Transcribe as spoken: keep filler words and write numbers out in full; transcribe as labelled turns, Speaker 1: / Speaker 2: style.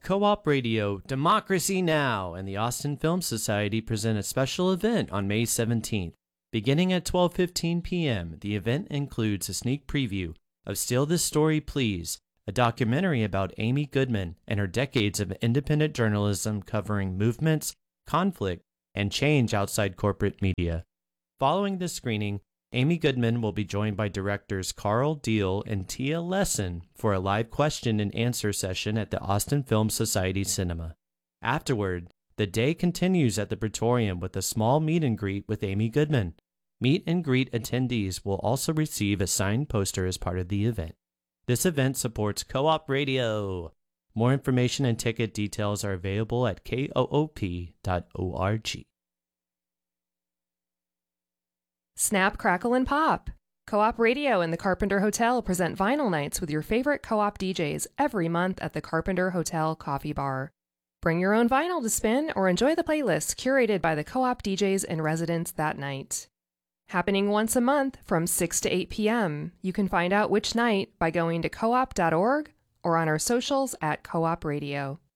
Speaker 1: Co-op Radio, Democracy Now! And the Austin Film Society present a special event on May seventeenth. Beginning at twelve fifteen p.m., the event includes a sneak preview of Steal This Story Please, a documentary about Amy Goodman and her decades of independent journalism covering movements, conflict, and change outside corporate media. Following the screening, Amy Goodman will be joined by directors Carl Deal and Tia Lesson for a live question and answer session at the Austin Film Society Cinema. Afterward, the day continues at the Praetorium with a small meet and greet with Amy Goodman. Meet and greet attendees will also receive a signed poster as part of the event. This event supports Co-op Radio. More information and ticket details are available at koop dot org.
Speaker 2: Snap, crackle, and pop! Co-op Radio and the Carpenter Hotel present vinyl nights with your favorite co-op D Js every month at the Carpenter Hotel Coffee Bar. Bring your own vinyl to spin or enjoy the playlists curated by the co-op D Js in residence that night. Happening once a month from six to eight p.m. You can find out which night by going to co op dot org or on our socials at Co-op Radio.